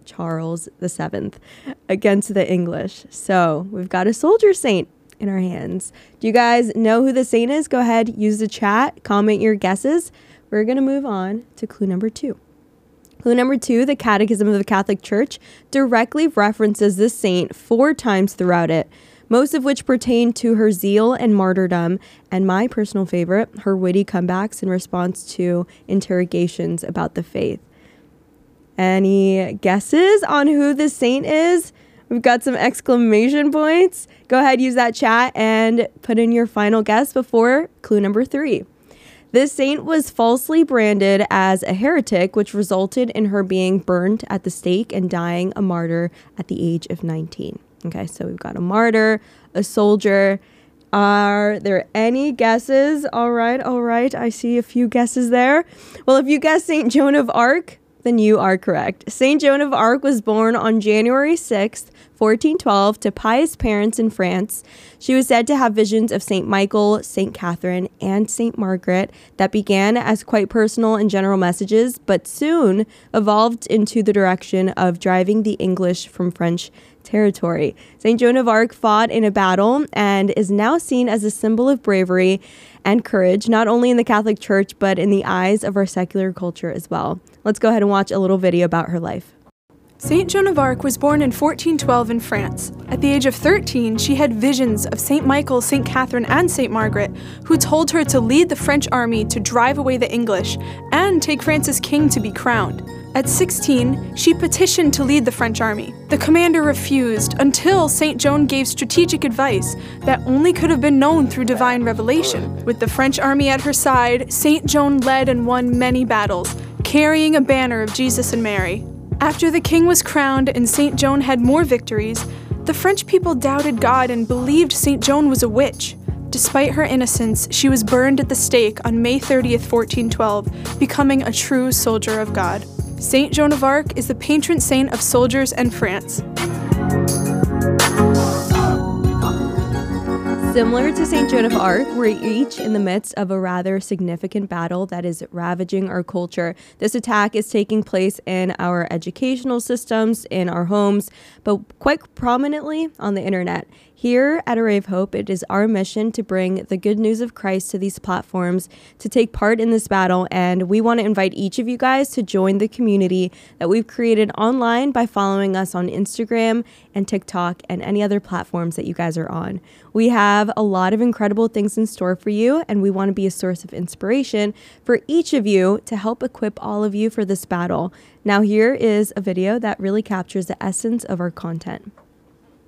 Charles VII against the English. So we've got a soldier saint in our hands. Do you guys know who the saint is? Go ahead, use the chat, comment your guesses. We're going to move on to clue number 2. Clue number 2, the Catechism of the Catholic Church directly references this saint 4 times throughout it, most of which pertain to her zeal and martyrdom, and my personal favorite, her witty comebacks in response to interrogations about the faith. Any guesses on who this saint is? We've got some exclamation points. Go ahead, use that chat and put in your final guess before clue number 3. This saint was falsely branded as a heretic, which resulted in her being burned at the stake and dying a martyr at the age of 19. Okay, so we've got a martyr, a soldier. Are there any guesses? All right. I see a few guesses there. Well, if you guessed St. Joan of Arc, then you are correct. St. Joan of Arc was born on January 6th, 1412, to pious parents in France. She was said to have visions of St. Michael, St. Catherine, and St. Margaret that began as quite personal and general messages, but soon evolved into the direction of driving the English from French territory. St. Joan of Arc fought in a battle and is now seen as a symbol of bravery and courage, not only in the Catholic Church, but in the eyes of our secular culture as well. Let's go ahead and watch a little video about her life. St. Joan of Arc was born in 1412 in France. At the age of 13, she had visions of St. Michael, St. Catherine, and St. Margaret, who told her to lead the French army to drive away the English and take France's king to be crowned. At 16, she petitioned to lead the French army. The commander refused until St. Joan gave strategic advice that only could have been known through divine revelation. With the French army at her side, St. Joan led and won many battles, carrying a banner of Jesus and Mary. After the king was crowned and St. Joan had more victories, the French people doubted God and believed St. Joan was a witch. Despite her innocence, she was burned at the stake on May 30th, 1412, becoming a true soldier of God. St. Joan of Arc is the patron saint of soldiers and France. Similar to St. Joan of Arc, we're each in the midst of a rather significant battle that is ravaging our culture. This attack is taking place in our educational systems, in our homes, but quite prominently on the internet. Here at Array of Hope, it is our mission to bring the good news of Christ to these platforms, to take part in this battle, and we want to invite each of you guys to join the community that we've created online by following us on Instagram and TikTok and any other platforms that you guys are on. We have a lot of incredible things in store for you, and we want to be a source of inspiration for each of you to help equip all of you for this battle. Now here is a video that really captures the essence of our content.